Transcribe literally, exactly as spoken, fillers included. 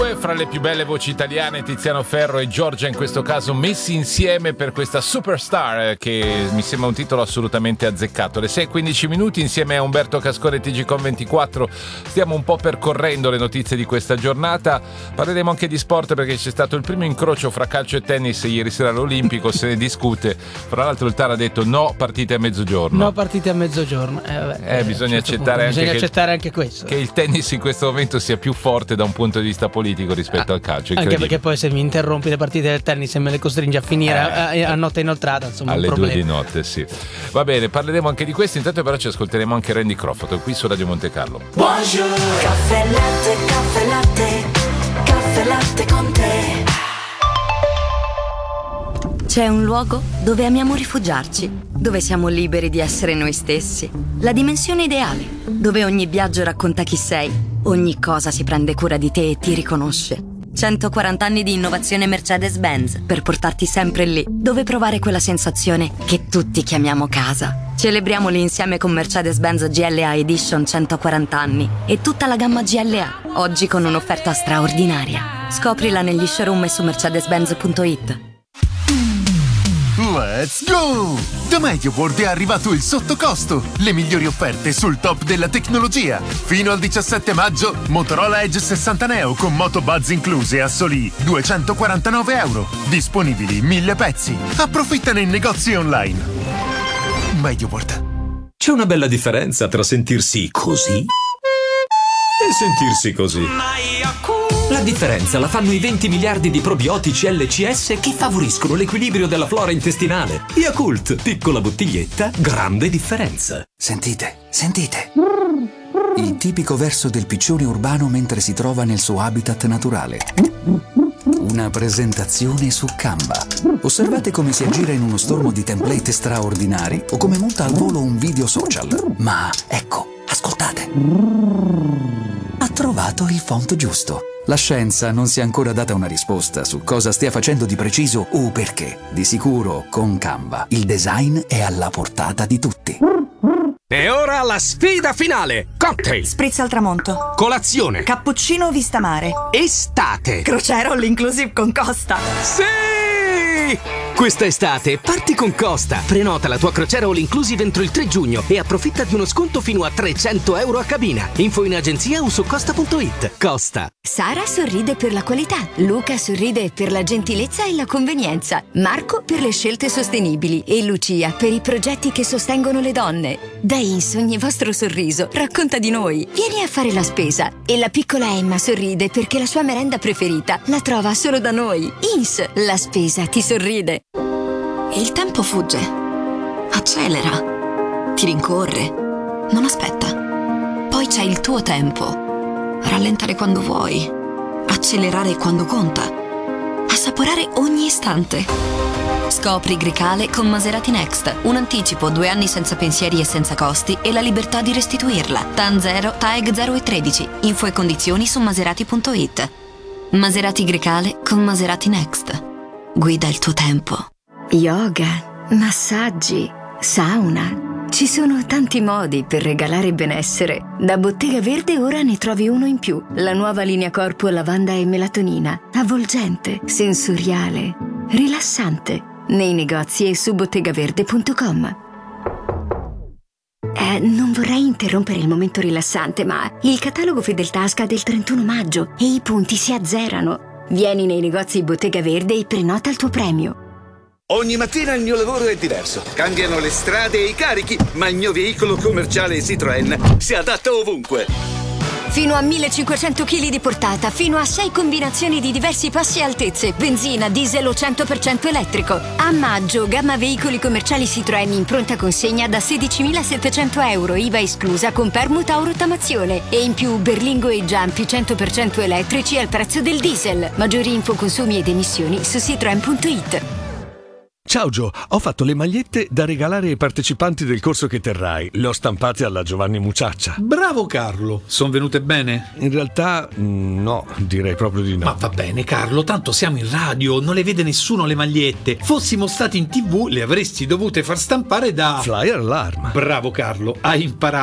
Due fra le più belle voci italiane, Tiziano Ferro e Giorgia, in questo caso messi insieme per questa Superstar, che mi sembra un titolo assolutamente azzeccato. Le sei e quindici minuti, insieme a Umberto Cascone e T G Com ventiquattro stiamo un po' percorrendo le notizie di questa giornata. Parleremo anche di sport, perché c'è stato il primo incrocio fra calcio e tennis ieri sera all'Olimpico, se ne discute. Fra l'altro il T A R ha detto no partite a mezzogiorno. No partite a mezzogiorno. Eh, vabbè, eh, bisogna certo accettare, anche, bisogna che, accettare anche questo. Che il tennis in questo momento sia più forte da un punto di vista politico rispetto ah, al calcio. Anche perché poi se mi interrompi le partite del tennis e me le costringi a finire eh, a, a notte inoltrata, insomma, alle un problema. due di notte, sì. Va bene, parleremo anche di questo. Intanto però ci ascolteremo anche Randy Crawford qui su Radio Monte Carlo. Buongiorno. Caffè latte, caffè latte, caffè latte con te. C'è un luogo dove amiamo rifugiarci, dove siamo liberi di essere noi stessi. La dimensione ideale, dove ogni viaggio racconta chi sei, ogni cosa si prende cura di te e ti riconosce. centoquaranta anni di innovazione Mercedes-Benz per portarti sempre lì, dove provare quella sensazione che tutti chiamiamo casa. Celebriamoli insieme con Mercedes-Benz G L A Edition centoquaranta anni e tutta la gamma G L A, oggi con un'offerta straordinaria. Scoprila negli showroom e su mercedes benz punto it. Let's go! Da MediaWorld è arrivato il sottocosto, le migliori offerte sul top della tecnologia. Fino al diciassette maggio, Motorola Edge sessanta Neo con Moto Buzz incluse a soli duecentoquarantanove euro. Disponibili mille pezzi. Approfitta nei negozi online. MediaWorld. C'è una bella differenza tra sentirsi così e sentirsi così. La differenza la fanno i venti miliardi di probiotici L C S che favoriscono l'equilibrio della flora intestinale. Yakult, piccola bottiglietta, grande differenza. Sentite, sentite. Il tipico verso del piccione urbano mentre si trova nel suo habitat naturale. Una presentazione su Canva. Osservate come si aggira in uno stormo di template straordinari o come monta al volo un video social. Ma ecco, ascoltate. Ha trovato il font giusto. La scienza non si è ancora data una risposta su cosa stia facendo di preciso o perché. Di sicuro, con Canva, il design è alla portata di tutti. E ora la sfida finale! Cocktail! Spritz al tramonto. Colazione! Cappuccino vista mare. Estate! Crociera all inclusive con Costa. Sì! Questa estate parti con Costa. Prenota la tua crociera all inclusive entro il tre giugno e approfitta di uno sconto fino a trecento euro a cabina. Info in agenzia o su costa punto it. Costa. Sara sorride per la qualità, Luca sorride per la gentilezza e la convenienza, Marco per le scelte sostenibili e Lucia per i progetti che sostengono le donne. Da Ins ogni vostro sorriso racconta di noi. Vieni a fare la spesa. E la piccola Emma sorride perché la sua merenda preferita la trova solo da noi. Ins, la spesa ti sorride. Il tempo fugge, accelera, ti rincorre, non aspetta. Poi c'è il tuo tempo. Rallentare quando vuoi, accelerare quando conta, assaporare ogni istante. Scopri Grecale con Maserati Next. Un anticipo, due anni senza pensieri e senza costi e la libertà di restituirla. T A N zero, T A E G zero e tredici. Info e condizioni su maserati punto it. Maserati Grecale con Maserati Next. Guida il tuo tempo. Yoga, massaggi, sauna. Ci sono tanti modi per regalare benessere. Da Bottega Verde ora ne trovi uno in più. La nuova linea corpo lavanda e melatonina. Avvolgente, sensoriale, rilassante. Nei negozi e su bottega verde punto com. Eh, non vorrei interrompere il momento rilassante, ma il catalogo Fedeltà scade il trentuno maggio e i punti si azzerano. Vieni nei negozi Bottega Verde e prenota il tuo premio. Ogni mattina il mio lavoro è diverso. Cambiano le strade e i carichi, ma il mio veicolo commerciale Citroën si adatta ovunque. Fino a millecinquecento chili di portata, fino a sei combinazioni di diversi passi e altezze, benzina, diesel o cento per cento elettrico. A maggio, gamma veicoli commerciali Citroën in pronta consegna da sedicimilasettecento euro, I V A esclusa, con permuta o rottamazione. E in più Berlingo e Giampi cento per cento elettrici al prezzo del diesel. Maggiori info, consumi ed emissioni su citroen punto it. Ciao Gio, ho fatto le magliette da regalare ai partecipanti del corso che terrai. Le ho stampate alla Giovanni Muciaccia. Bravo Carlo, sono venute bene? In realtà no, direi proprio di no. Ma va bene Carlo, tanto siamo in radio, non le vede nessuno le magliette. Fossimo stati in tv le avresti dovute far stampare da Flyer Alarm. Bravo Carlo, hai imparato.